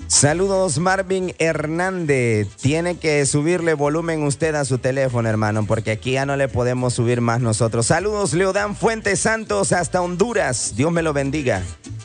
Saludos, Marvin Hernández. Tiene que subirle volumen usted a su teléfono, hermano, porque aquí ya no le podemos subir más nosotros. Saludos, Leodán Fuentes Santos, hasta Honduras. Dios me lo bendiga.